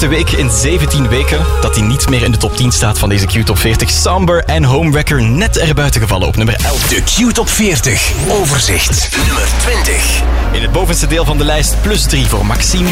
eerste week in 17 weken dat hij niet meer in de top 10 staat van deze Q-top 40. Somber en Homewrecker net erbuiten gevallen op nummer 11. De Q-top 40 overzicht. Nummer 20. In het bovenste deel van de lijst +3 voor Maxime.